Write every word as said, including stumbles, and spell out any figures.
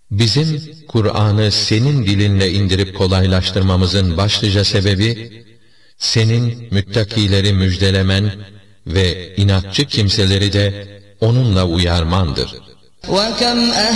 Bizim Kur'an'ı senin dilinle indirip kolaylaştırmamızın başlıca sebebi, senin müttakileri müjdelemen ve inatçı kimseleri de onunla uyarmandır. وَكَمْ